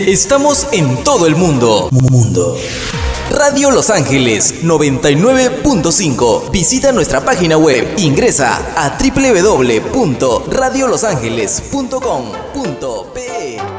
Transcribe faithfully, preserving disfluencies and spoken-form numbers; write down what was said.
Estamos en todo el mundo. Mundo. Radio Los Ángeles noventa y nueve punto cinco. Visita nuestra página web. Ingresa a doble u doble u doble u punto radio los ángeles punto com punto pe.